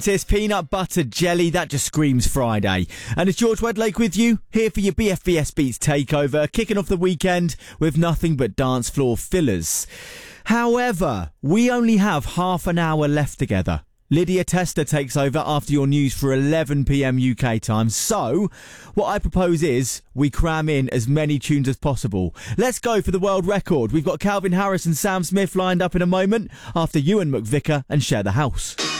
It's peanut butter jelly, that just screams Friday. And it's George Wedlake with you, here for your BFBS Beats takeover, kicking off the weekend with nothing but dance floor fillers. However, we only have half an hour left together. Lydia Tester takes over after your news for 11 p.m. UK time. So, what I propose is we cram in as many tunes as possible. Let's go for the world record. We've got Calvin Harris and Sam Smith lined up in a moment after Ewan McVicker and Share the House.